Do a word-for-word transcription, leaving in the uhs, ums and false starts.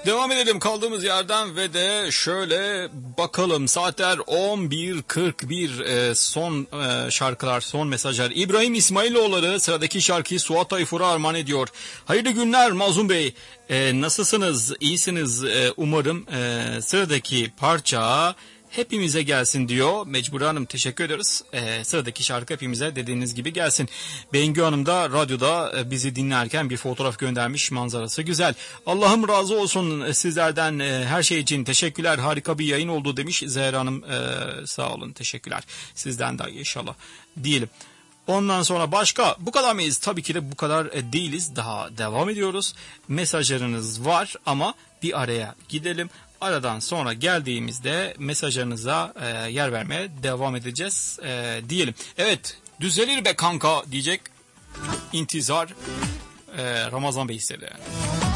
Devam edelim kaldığımız yerden ve de şöyle bakalım. Saatler on bir kırk bir, e, son e, şarkılar, son mesajlar. İbrahim İsmailoğulları sıradaki şarkıyı Suat Tayfur'a armağan ediyor. Hayırlı günler Mazlum Bey. E, nasılsınız? İyisiniz e, umarım. E, sıradaki parça hepimize gelsin diyor. Mecbur Hanım teşekkür ediyoruz. Ee, sıradaki şarkı hepimize dediğiniz gibi gelsin. Bengü Hanım da radyoda e, bizi dinlerken bir fotoğraf göndermiş. Manzarası güzel. Allah'ım razı olsun sizlerden, e, her şey için teşekkürler. Harika bir yayın oldu demiş Zehra Hanım. E, sağ olun, teşekkürler. Sizden de inşallah diyelim. Ondan sonra başka bu kadar mıyız? Tabii ki de bu kadar e, değiliz. Daha devam ediyoruz. Mesajlarınız var ama bir araya gidelim. Aradan sonra geldiğimizde mesajlarınıza e, yer vermeye devam edeceğiz e, diyelim. Evet, düzelir be kanka diyecek İntizar, e, Ramazan Bey istedi.